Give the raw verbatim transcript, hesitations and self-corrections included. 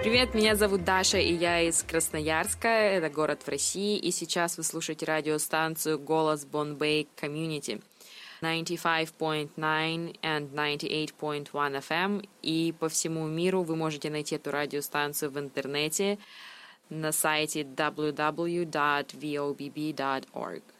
Привет, меня зовут Даша, и я из Красноярска, это город в России, и сейчас вы слушаете радиостанцию «Голос Бонбэй Комьюнити» девяносто пять целых девять and девяносто восемь целых один эф эм, и по всему миру вы можете найти эту радиостанцию в интернете на сайте дабл ю дабл ю дабл ю точка ви о би би точка орг.